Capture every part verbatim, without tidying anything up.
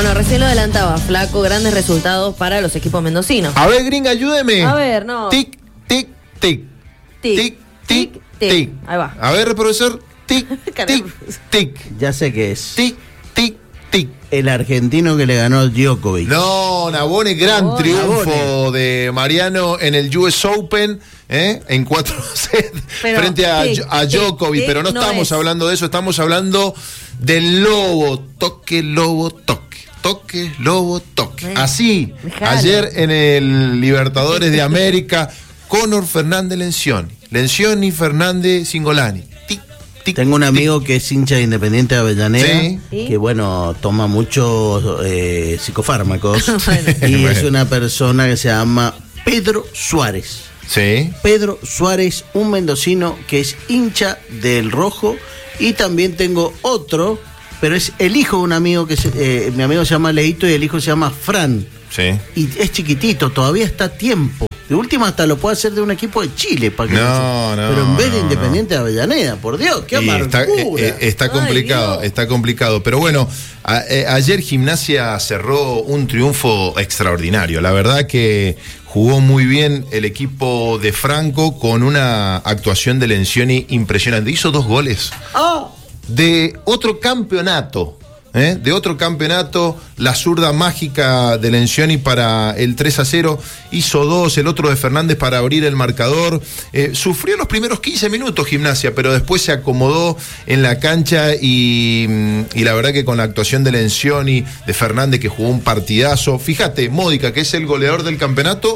Bueno, recién lo adelantaba, Flaco, grandes resultados para los equipos mendocinos. A ver, gringa, ayúdeme. A ver, no. Tic, tic, tic. Tic, Tic, tic, tic. tic. Ahí va. A ver, profesor. Tic, tic, tic. Ya sé qué es. Tic, tic, tic. El argentino que le ganó a Djokovic. No, Nabone, gran Nabone. triunfo Nabone. de Mariano en el U S Open, ¿eh? En cuatro sets frente a, tic, a Djokovic, tic, pero no, no estamos es. hablando de eso, estamos hablando del lobo, toque, lobo, toque, toque, lobo, toque. Ay, Así, dejalo. ayer en el Libertadores de América, Conor Fernández Lencioni, Lencioni Fernández Cingolani. Tic, tic, Tengo un tic. amigo que es hincha de Independiente de Avellaneda, Sí. que bueno, toma muchos eh, psicofármacos. Bueno. Y es Bueno. una persona que se llama Pedro Suárez. Sí. Pedro Suárez, un mendocino que es hincha del Rojo. Y también tengo otro, pero es el hijo de un amigo que se, eh, mi amigo se llama Leito y el hijo se llama Fran. Sí. Y es chiquitito, todavía está a tiempo. De última hasta lo puede hacer de un equipo de Chile, para que No, no, pero en vez de no, Independiente de Avellaneda, por Dios, qué Y amargura. está, eh, eh, está Ay, complicado, Dios. está complicado. Pero bueno, a, eh, ayer Gimnasia cerró un triunfo extraordinario. La verdad que jugó muy bien el equipo de Franco con una actuación de Lencioni impresionante. Hizo dos goles Ah, de otro campeonato. ¿eh? De otro campeonato, la zurda mágica de Lencioni para el tres a cero, hizo dos, el otro de Fernández para abrir el marcador. Eh, sufrió los primeros quince minutos Gimnasia, pero después se acomodó en la cancha y, y la verdad que con la actuación de Lencioni, de Fernández que jugó un partidazo. Fíjate, Módica, que es el goleador del campeonato,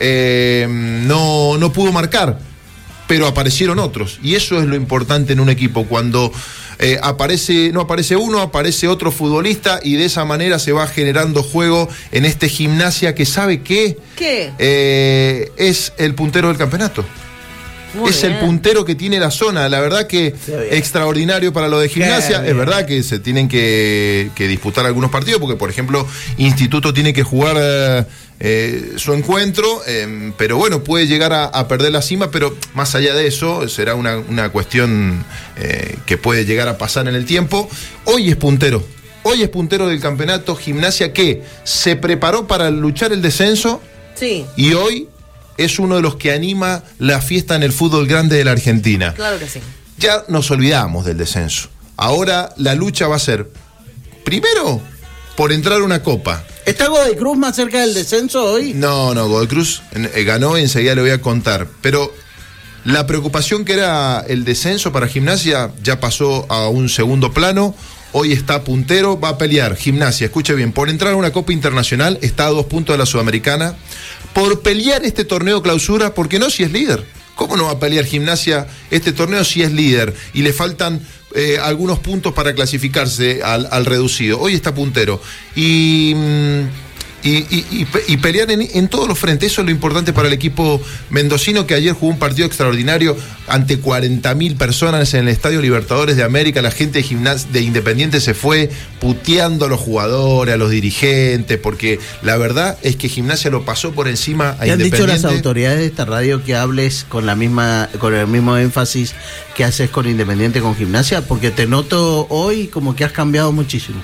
eh, no, no pudo marcar, pero aparecieron otros, y eso es lo importante en un equipo, cuando eh, aparece, no aparece uno, aparece otro futbolista, y de esa manera se va generando juego en este Gimnasia que sabe que ¿Qué? eh, es el puntero del campeonato. Muy es bien. el puntero que tiene la zona, la verdad que Qué bien. extraordinario para lo de Gimnasia. Qué Es bien. verdad que se tienen que, que disputar algunos partidos, porque por ejemplo Instituto tiene que jugar eh, eh, su encuentro, eh, pero bueno, puede llegar a, a perder la cima, pero más allá de eso será una, una cuestión eh, que puede llegar a pasar en el tiempo. Hoy es puntero, hoy es puntero del campeonato. Gimnasia que se preparó para luchar el descenso Sí, y hoy es uno de los que anima la fiesta en el fútbol grande de la Argentina. claro que sí. Ya nos olvidamos del descenso. Ahora la lucha va a ser, primero, por entrar a una copa. ¿está Godoy Cruz más cerca del descenso hoy? No, no, Godoy Cruz eh, ganó y enseguida le voy a contar. Pero la preocupación que era el descenso para Gimnasia ya pasó a un segundo plano. Hoy está puntero, va a pelear Gimnasia, escuche bien, por entrar a una Copa Internacional, está a dos puntos de la Sudamericana, por pelear este torneo clausura, porque no si es líder. ¿Cómo no va a pelear Gimnasia este torneo si es líder? Y le faltan eh, algunos puntos para clasificarse al, al reducido. Hoy está puntero. Y... mm, Y, y, y, y pelear en, en todos los frentes. Eso es lo importante para el equipo mendocino, que ayer jugó un partido extraordinario ante cuarenta mil personas en el Estadio Libertadores de América. La gente de, Gimnas de Independiente se fue puteando a los jugadores, a los dirigentes, porque la verdad es que Gimnasia lo pasó por encima a ¿Te han dicho Independiente. las autoridades de esta radio que hables con la misma, con el mismo énfasis que haces con Independiente, con Gimnasia? Porque te noto hoy como que has cambiado muchísimo.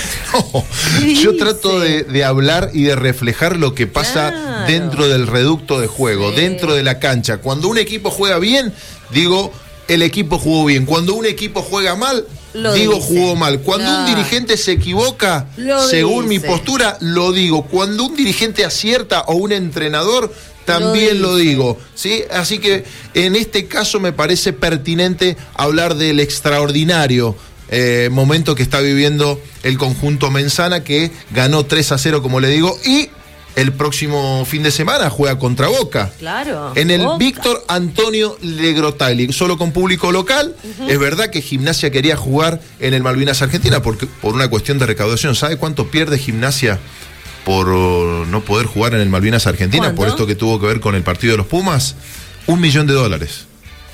No, yo trato de, de hablar y de reflejar lo que pasa Claro. dentro del reducto de juego, Sí. dentro de la cancha. Cuando un equipo juega bien, digo, el equipo jugó bien. Cuando un equipo juega mal, Lo digo, dice. jugó mal. Cuando un Claro. dirigente se equivoca, Lo según mi dice. postura, lo digo. Cuando un dirigente acierta o un entrenador, también lo, Lo dice. digo. ¿Sí? Así que en este caso me parece pertinente hablar del extraordinario Eh, momento que está viviendo el conjunto Menzana, que ganó tres a cero, como le digo, y el próximo fin de semana juega contra Boca. Claro. En el Boca. Víctor Antonio Legrotagli, solo con público local. Uh-huh. Es verdad que Gimnasia quería jugar en el Malvinas Argentina porque, por una cuestión de recaudación. ¿Sabe cuánto pierde Gimnasia por uh, no poder jugar en el Malvinas Argentina? ¿Cuánto? Por esto que tuvo que ver con el partido de los Pumas. Un millón de dólares.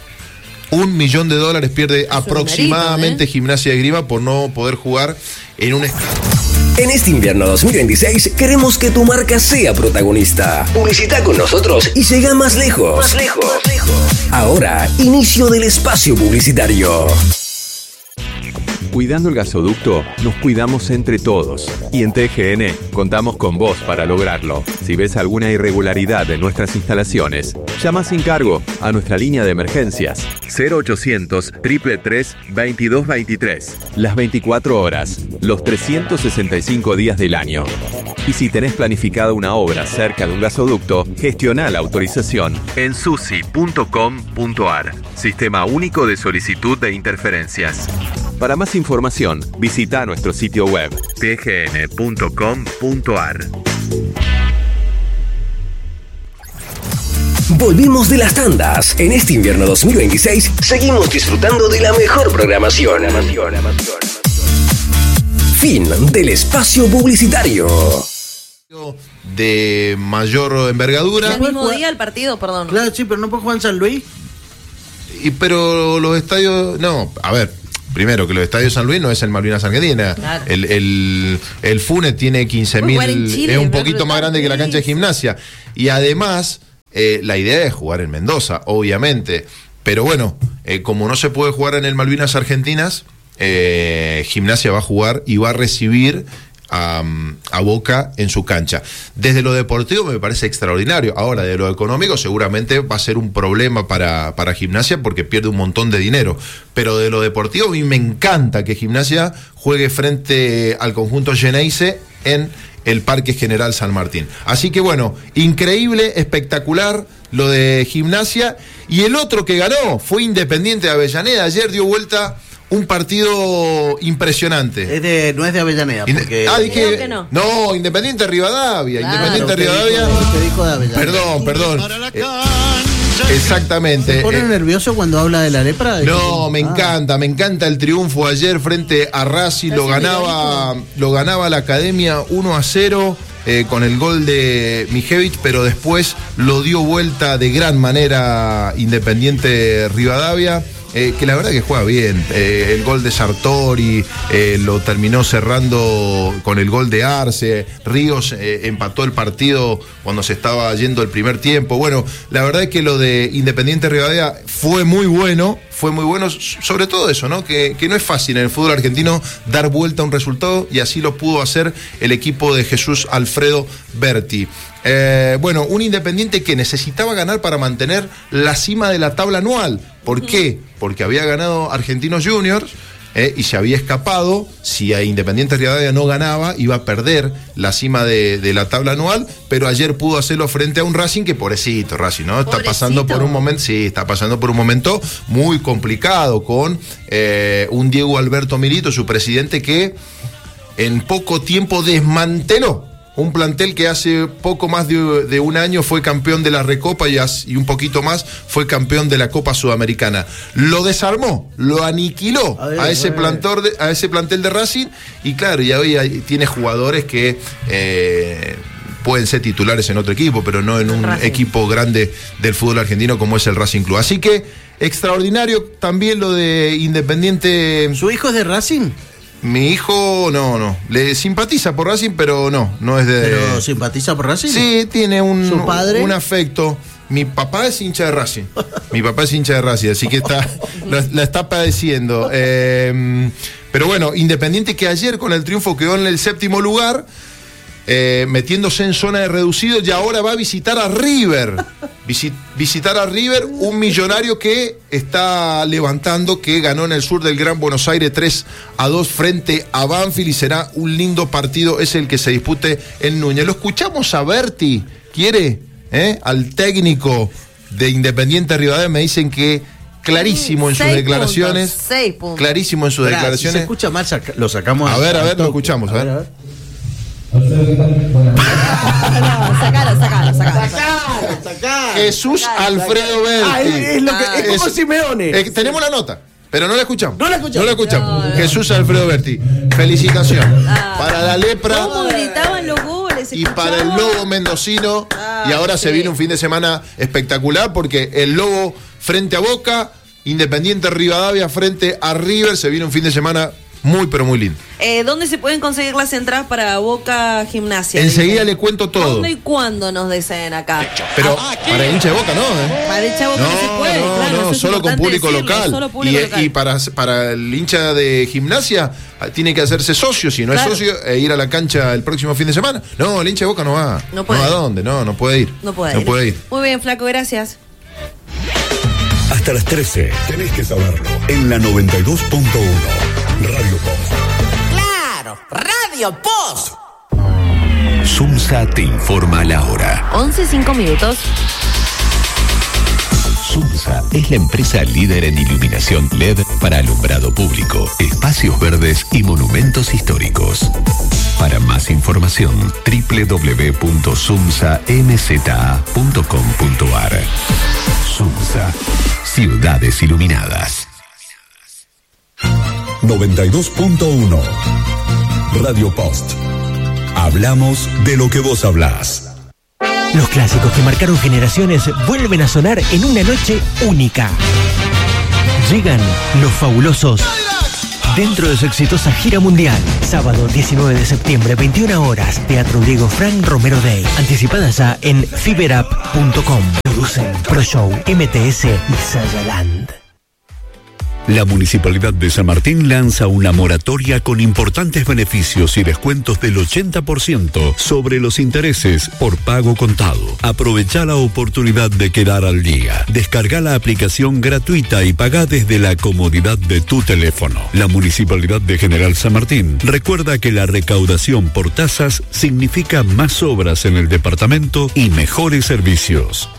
Un millón de dólares pierde Es un aproximadamente mérito, ¿eh? Gimnasia de Grima por no poder jugar en un estadio. En este invierno dos mil veintiséis queremos que tu marca sea protagonista. Publicita con nosotros y llega más lejos. Más lejos. Más lejos. Ahora, inicio del espacio publicitario. Cuidando el gasoducto, nos cuidamos entre todos. Y en T G N contamos con vos para lograrlo. Si ves alguna irregularidad en nuestras instalaciones, llama sin cargo a nuestra línea de emergencias cero ochocientos, tres tres tres, veintidós veintitrés. Las veinticuatro horas, los trescientos sesenta y cinco días del año. Y si tenés planificada una obra cerca de un gasoducto, gestiona la autorización en susi punto com punto ar. Sistema único de solicitud de interferencias. Para más información, visita nuestro sitio web t g n punto com punto ar. Volvimos de las tandas. En este invierno dos mil veintiséis seguimos disfrutando de la mejor programación. Fin del espacio publicitario. De mayor envergadura. El mismo día el partido, perdón. Claro, sí, pero no puede jugar en San Luis. Y pero los estadios, no, a ver, primero que los estadios de San Luis no es el Malvinas Argentina. Claro. El, el, el Funes tiene quince mil, es un poquito más grande que la cancha de Gimnasia. Y además, eh, la idea es jugar en Mendoza, obviamente. Pero bueno, eh, como no se puede jugar en el Malvinas Argentinas, eh, Gimnasia va a jugar y va a recibir A, a Boca en su cancha. Desde lo deportivo me parece extraordinario. Ahora, de lo económico seguramente va a ser un problema para, para Gimnasia porque pierde un montón de dinero. Pero de lo deportivo a mí me encanta que Gimnasia juegue frente al conjunto Geneise en el Parque General San Martín. Así que bueno, increíble, espectacular lo de Gimnasia. Y el otro que ganó fue Independiente de Avellaneda. Ayer dio vuelta un partido impresionante. Es de, no es de Avellaneda. Porque... Ah, dije. Que no. no, Independiente Rivadavia. Claro, Independiente Rivadavia. Dijo, dijo de Avellaneda. Perdón, perdón. Eh, exactamente. ¿Se pone eh, nervioso cuando habla de la lepra? No, me ah. encanta, me encanta el triunfo ayer frente a Racing. Lo ganaba, lo ganaba la Academia uno a cero. Eh, con el gol de Mijevich, pero después lo dio vuelta de gran manera Independiente Rivadavia. Eh, que la verdad que juega bien. Eh, el gol de Sartori eh, lo terminó cerrando con el gol de Arce. Ríos eh, empató el partido cuando se estaba yendo el primer tiempo. Bueno, la verdad es que lo de Independiente Rivadavia fue muy bueno. Fue muy bueno, sobre todo eso, ¿no? Que, que no es fácil en el fútbol argentino dar vuelta a un resultado, y así lo pudo hacer el equipo de Jesús Alfredo Berti. Eh, bueno, un Independiente que necesitaba ganar para mantener la cima de la tabla anual. ¿Por qué? Porque había ganado Argentinos Juniors eh, y se había escapado. Si a Independiente Rivadavia no ganaba, iba a perder la cima de, de la tabla anual, pero ayer pudo hacerlo frente a un Racing que, pobrecito Racing, ¿no? Está pobrecito. pasando por un momento, sí, está pasando por un momento muy complicado con eh, un Diego Alberto Milito, su presidente, que en poco tiempo desmanteló un plantel que hace poco más de, de un año fue campeón de la Recopa y, as, y un poquito más fue campeón de la Copa Sudamericana. Lo desarmó, lo aniquiló a, ver, a, ese, plantor de, a ese plantel de Racing, y claro, y hoy hay, tiene jugadores que eh, pueden ser titulares en otro equipo, pero no en un Racing. Equipo grande del fútbol argentino como es el Racing Club. Así que extraordinario también lo de Independiente. ¿Su hijo es de Racing? Mi hijo, no, no. Le simpatiza por Racing, pero no, no es de... ¿Pero simpatiza por Racing? Sí, tiene un, ¿Su padre? un afecto. Mi papá es hincha de Racing. Mi papá es hincha de Racing, así que está, la, la está padeciendo. Eh, pero bueno, Independiente que ayer con el triunfo quedó en el séptimo lugar, eh, metiéndose en zona de reducido, y ahora va a visitar a River. Visit, visitar a River, un millonario que está levantando, que ganó en el sur del Gran Buenos Aires tres a dos frente a Banfield, y será un lindo partido, es el que se dispute en Núñez. Lo escuchamos a Berti, ¿quiere? ¿Eh? Al técnico de Independiente Rivadavia, me dicen que clarísimo en sus declaraciones. Puntos, seis puntos. Clarísimo en sus Verá, declaraciones. Si se escucha mal, saca, lo sacamos. A ver, a ver, lo escuchamos, a ver. A ver, a ver. No, sacalo, sacalo, sacalo. Sacalo, sacalo. Jesús sacalo, Alfredo Berti. Ah, es, es, lo que, es, es como Simeone. Eh, tenemos la nota, pero no la escuchamos. No la escuchamos. No la escuchamos. No, no. Jesús Alfredo Berti. Felicitación. Ah. Para la lepra. ¿Cómo gritaban los goles? Y para el Lobo mendocino. Ah, y ahora sí. Se viene un fin de semana espectacular, porque el Lobo frente a Boca, Independiente Rivadavia frente a River, se viene un fin de semana Muy, pero muy lindo. Eh, ¿Dónde se pueden conseguir las entradas para Boca Gimnasia? Enseguida Dicen? le cuento todo. ¿Cuándo y cuándo nos deseen acá? Pero para hincha de Boca no, ¿eh? Para hincha de Boca no, no se puede, no, claro. no, eso es solo con importante público decirlo, local. Solo público y local. y para, para el hincha de Gimnasia tiene que hacerse socio. Si no Claro. es socio, e ir a la cancha el próximo fin de semana. No, el hincha de Boca no va. No puede. ¿a dónde? No, no puede ir. No puede no ir. puede ir. Muy bien, Flaco, gracias. Hasta las trece, tenés que saberlo. En la noventa y dos punto uno, Radio Post. ¡Claro! ¡Radio Post! Sumsa te informa la hora. once, cinco minutos. Sumsa es la empresa líder en iluminación L E D para alumbrado público, espacios verdes y monumentos históricos. Para más información, doble u doble u doble u punto sumsa m z a punto com punto a r. Sumsa, ciudades iluminadas. noventa y dos punto uno, Radio Post. Hablamos de lo que vos hablás. Los clásicos que marcaron generaciones vuelven a sonar en una noche única. Llegan los fabulosos dentro de su exitosa gira mundial. Sábado diecinueve de septiembre, veintiuna horas, Teatro Diego Fran Romero Day. Anticipadas ya en fiberup punto com. Producen ProShow, M T S y Sayaland. La Municipalidad de San Martín lanza una moratoria con importantes beneficios y descuentos del ochenta por ciento sobre los intereses por pago contado. Aprovecha la oportunidad de quedar al día. Descarga la aplicación gratuita y paga desde la comodidad de tu teléfono. La Municipalidad de General San Martín recuerda que la recaudación por tasas significa más obras en el departamento y mejores servicios.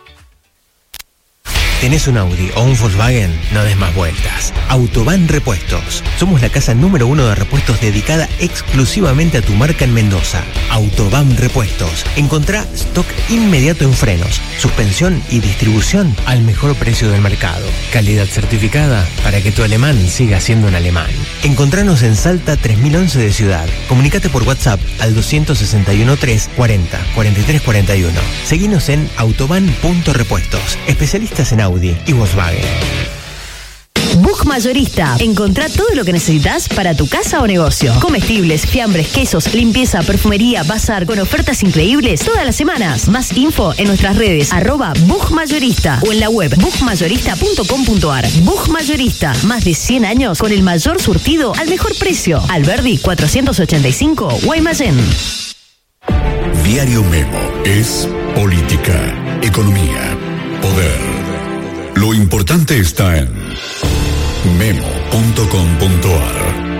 ¿Tenés un Audi o un Volkswagen? No des más vueltas. Autobahn Repuestos. Somos la casa número uno de repuestos dedicada exclusivamente a tu marca en Mendoza. Autobahn Repuestos. Encontrá stock inmediato en frenos, suspensión y distribución al mejor precio del mercado. Calidad certificada para que tu alemán siga siendo un alemán. Encontranos en Salta tres mil once de Ciudad. Comunicate por WhatsApp al dos seis uno tres cuarenta cuarenta y tres cuarenta y uno. Seguinos en autobahn punto repuestos. Especialistas en Audi y Volkswagen. Bug Mayorista. Encontrá todo lo que necesitas para tu casa o negocio. Comestibles, fiambres, quesos, limpieza, perfumería, bazar, con ofertas increíbles todas las semanas. Más info en nuestras redes, arroba Bug Mayorista o en la web bug mayorista punto com punto a r. Bug Mayorista. Más de cien años con el mayor surtido al mejor precio. Alberdi cuatrocientos ochenta y cinco, Guaymallén. Diario Memo es política, economía, poder. Lo importante está en memo punto com punto a r.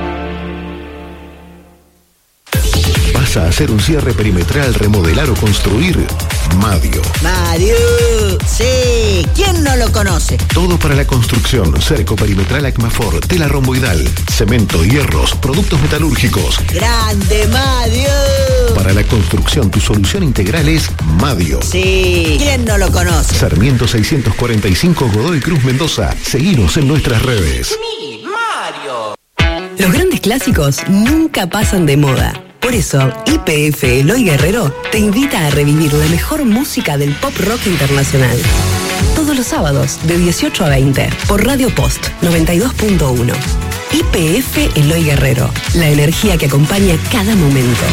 ¿Vas a hacer un cierre perimetral, remodelar o construir? Madio. Mario, sí, ¿quién no lo conoce? Todo para la construcción, cerco perimetral Acmafor, tela romboidal, cemento, hierros, productos metalúrgicos. ¡Grande, Mario! Para la construcción, tu solución integral es Madio. Sí, ¿quién no lo conoce? Sarmiento seiscientos cuarenta y cinco, Godoy Cruz, Mendoza. Seguinos en nuestras redes. ¡Mi Mario! Los grandes clásicos nunca pasan de moda. Por eso, Y P F Eloy Guerrero te invita a revivir la mejor música del pop rock internacional. Todos los sábados, de dieciocho a veinte, por Radio Post noventa y dos punto uno. Y P F Eloy Guerrero, la energía que acompaña cada momento.